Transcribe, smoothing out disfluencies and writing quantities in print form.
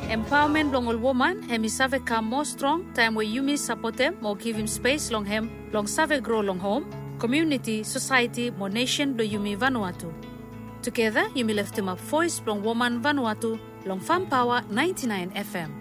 Empowerment long all woman, hemi save come more strong, time where you support them, more give him space long him, long save grow long home, community, society, more nation do Yumi Vanuatu. Together, Yumi left him up voice long woman Vanuatu, long Farm Power 99 FM.